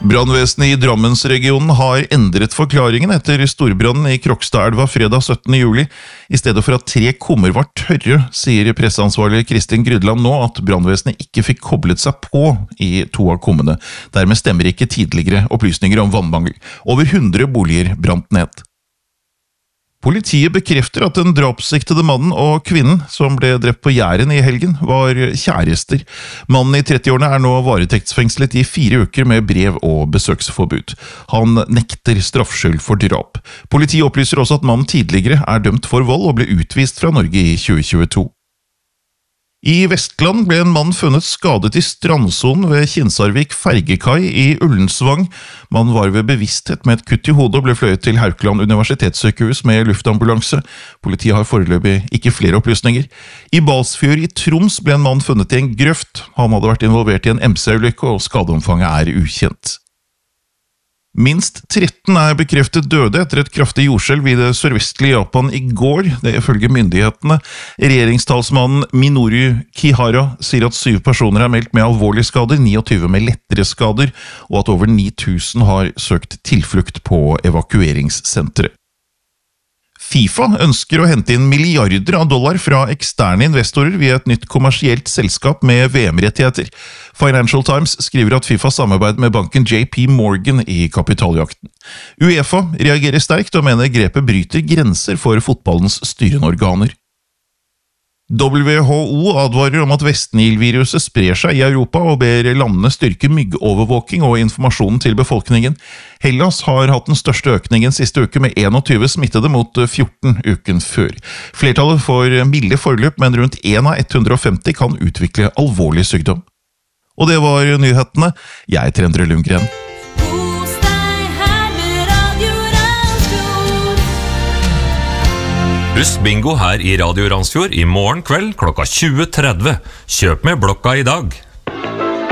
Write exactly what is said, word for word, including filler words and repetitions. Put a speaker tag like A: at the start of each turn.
A: Brandvesenet i Drammensregionen har endret forklaringen etter storbrannen i Krokstadelva fredag syttende juli. I stedet for at tre kummer var tørre, sier presseansvarlig Kristin Grydland nå at brandvesenet ikke fikk koblet seg på i to av kummene. Dermed stemmer ikke tidligere opplysninger om vannmangel. Over hundre boliger brant ned. Politiet bekrefter at den drapssiktede mannen og kvinnen som ble drept på Jæren i helgen var kjærester. Mannen i trettiårene er nå varetektsfengslet i fire uker med brev og besøksforbud. Han nekter straffskyld for drap. Politiet opplyser også at mannen tidligere er dømt for vold og ble utvist fra Norge i tjue tjueto. I Vestland ble en mann funnet skadet i strandsonen ved Kinsarvik fergekai i Ullensvang. Mannen var ved bevissthet med et kutt i hodet og ble fløyet til Haukeland universitetssykehus med luftambulanse. Politiet har foreløpig ikke flere opplysninger. I Balsfjord i Troms ble en mann funnet i en grøft. Han hadde vært involvert i en M C-ulykke og skadeomfanget er ukjent. Minst tretten er bekreftet døde etter et kraftig jordskjelv i det sørvestlige Japan i går, det ifølge myndighetene. Regjeringstalsmannen Minoru Kihara sier at syv personer er meldt med alvorlige skader, tjueni med lettere skader, og at over ni tusen har søkt tilflukt på evakueringssenteret. FIFA ønsker å hente inn milliarder av dollar fra eksterne investorer via et nytt kommersielt selskap med V M-rettigheter. Financial Times skriver at FIFA samarbeider med banken J P Morgan i kapitaljakten. UEFA reagerer sterkt og mener grepet bryter grenser for fotballens styrende organer. W H O advarer om at Vestnil-viruset sprer seg i Europa og ber landene styrke myggovervåking og informasjonen til befolkningen. Hellas har hatt den største økningen siste uke med tjueen smittede mot fjorten uken før. Flertallet får milde forløp, men rundt en av hundre og femti kan utvikle alvorlig sykdom. Og det var nyhetene. Jeg heter Endre Lundgren.
B: Husk bingo her i Radio Randsfjord i morgen kveld klokka tjue tretti. Kjøp med blokka i dag.